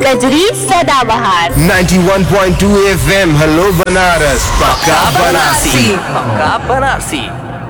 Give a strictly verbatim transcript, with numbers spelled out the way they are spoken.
कजरी सदाबहार। नाइंटी वन point two F M hello Banaras, पक्का बनारसी। पक्का बनारसी।